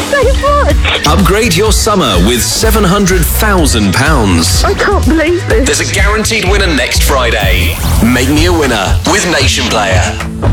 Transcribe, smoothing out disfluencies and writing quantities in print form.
so much. Upgrade your summer with £700,000. I can't believe this. There's a guaranteed winner next Friday. Make me a winner with Nation Player.